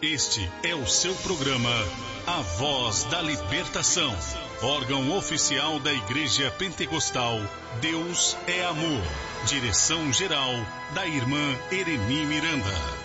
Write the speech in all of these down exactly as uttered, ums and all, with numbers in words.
Este é o seu programa A Voz da Libertação, órgão oficial da Igreja Pentecostal Deus é Amor. Direção geral da irmã Ereni Miranda.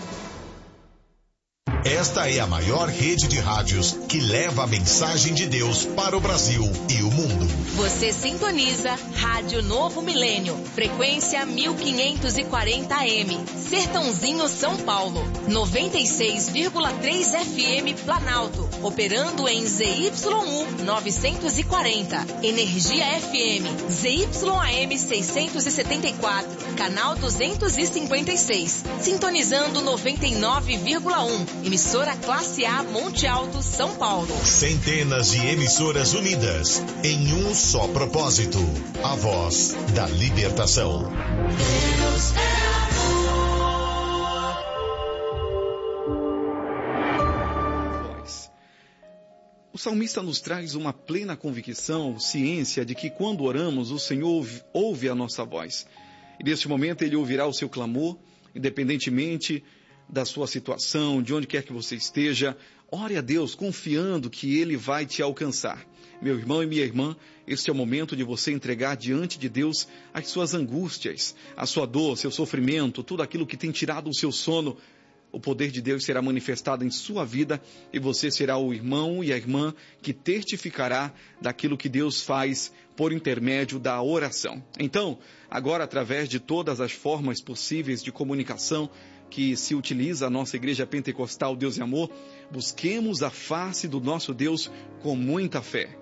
Esta é a maior rede de rádios que leva a mensagem de Deus para o Brasil e o mundo. Você sintoniza Rádio Novo Milênio, frequência mil quinhentos e quarenta A M, Sertãozinho, São Paulo, noventa e seis vírgula três F M Planalto, operando em Z Y U novecentos e quarenta, Energia F M, Z Y A M seiscentos e setenta e quatro, canal duzentos e cinquenta e seis, sintonizando noventa e nove vírgula um, emissora Classe A Monte Alto, São Paulo. Centenas de emissoras unidas em um só propósito: a voz da libertação. Deus é amor. O salmista nos traz uma plena convicção, ciência de que quando oramos, o Senhor ouve a nossa voz. E neste momento ele ouvirá o seu clamor, independentemente da sua situação, de onde quer que você esteja. Ore a Deus confiando que Ele vai te alcançar. Meu irmão e minha irmã, este é o momento de você entregar diante de Deus as suas angústias, a sua dor, seu sofrimento, tudo aquilo que tem tirado o seu sono. O poder de Deus será manifestado em sua vida e você será o irmão e a irmã que testificará daquilo que Deus faz por intermédio da oração. Então, agora, através de todas as formas possíveis de comunicação que se utiliza a nossa Igreja Pentecostal Deus e Amor, busquemos a face do nosso Deus com muita fé.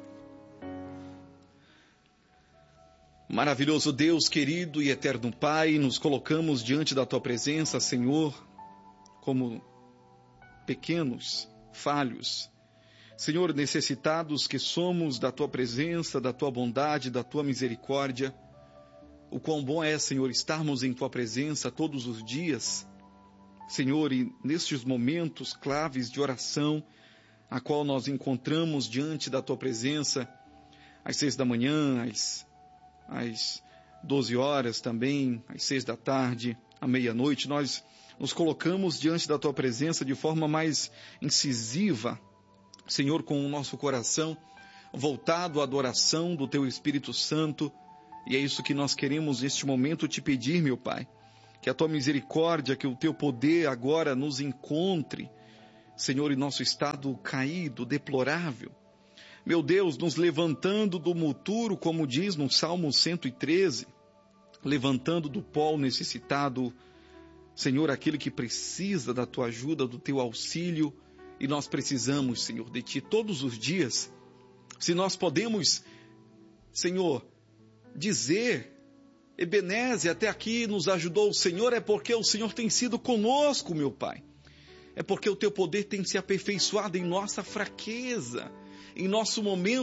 Maravilhoso Deus, querido e eterno Pai, nos colocamos diante da Tua presença, Senhor, como pequenos, falhos, Senhor, necessitados que somos da Tua presença, da Tua bondade, da Tua misericórdia. O quão bom é, Senhor, estarmos em Tua presença todos os dias, Senhor, e nestes momentos claves de oração, a qual nós encontramos diante da Tua presença, às seis da manhã, às, às doze horas também, às seis da tarde, à meia-noite, nós nos colocamos diante da Tua presença de forma mais incisiva, Senhor, com o nosso coração voltado à adoração do Teu Espírito Santo, e é isso que nós queremos neste momento te pedir, meu Pai. Que a Tua misericórdia, que o Teu poder agora nos encontre, Senhor, em nosso estado caído, deplorável. Meu Deus, nos levantando do monturo, como diz no Salmo cento e treze, levantando do pó necessitado, Senhor, aquele que precisa da Tua ajuda, do Teu auxílio, e nós precisamos, Senhor, de Ti todos os dias. Se nós podemos, Senhor, dizer: Ebenezer, até aqui nos ajudou o Senhor, é porque o Senhor tem sido conosco, meu Pai. É porque o Teu poder tem se aperfeiçoado em nossa fraqueza, em nosso momento